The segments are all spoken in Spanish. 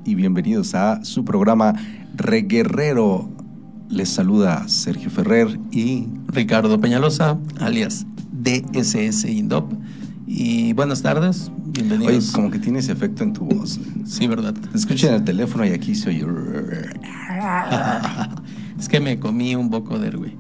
y bienvenidos a su programa Reguerrero. Les saluda Sergio Ferrer y Ricardo Peñalosa, alias DSS Indop. Y buenas tardes, bienvenidos. Oye, como que tienes efecto en tu voz. Sí, ¿verdad? Te escucho en el teléfono y aquí se oye. Es que me comí un bocoder, güey.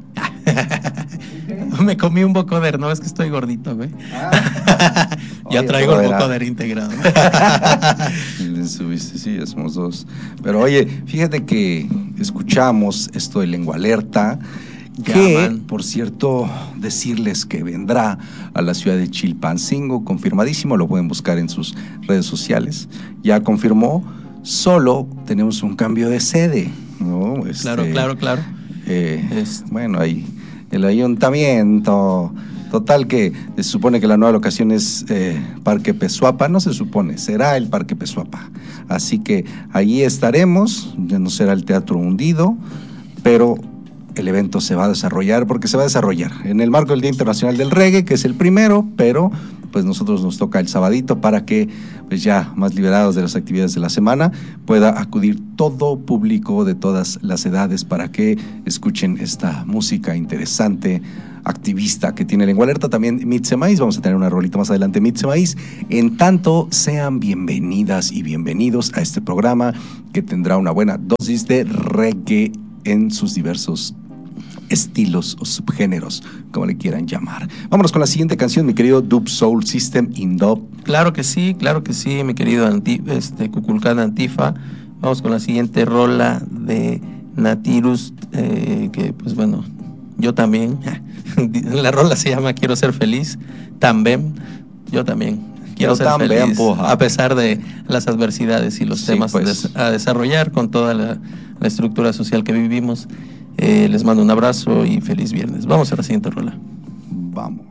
Me comí un bocoder, no es que estoy gordito, güey. Ya traigo el bocoder integrado. Le subiste, sí, ya somos dos. Pero oye, fíjate que escuchamos esto de Lengua Alerta, que, por cierto, decirles que vendrá a la ciudad de Chilpancingo, confirmadísimo, lo pueden buscar en sus redes sociales. Ya confirmó, solo tenemos un cambio de sede, ¿no? Claro. Bueno, ahí el ayuntamiento, total que se supone que la nueva locación es Parque Pezuapa, no se supone, será el Parque Pezuapa. Así que ahí estaremos, ya no será el Teatro Hundido, pero el evento se va a desarrollar, porque se va a desarrollar en el marco del Día Internacional del Reggae, que es el primero, pero pues nosotros nos toca el sabadito para que pues ya más liberados de las actividades de la semana pueda acudir todo público de todas las edades para que escuchen esta música interesante, activista que tiene Lengua Alerta. También Mitze Maíz, vamos a tener una rolita más adelante, Mitze Maíz. En tanto, sean bienvenidas y bienvenidos a este programa que tendrá una buena dosis de reggae en sus diversos estilos o subgéneros, como le quieran llamar. Vámonos con la siguiente canción, mi querido Dub Soul System Indop. Claro que sí, mi querido Kukulkan Antifa. Vamos con la siguiente rola de Natirus, que pues bueno, yo también. La rola se llama Quiero ser feliz, también, yo también. Quiero ser feliz, a pesar de las adversidades y los temas pues a desarrollar con toda la estructura social que vivimos. Les mando un abrazo y feliz viernes. Vamos a la siguiente rola. Vamos.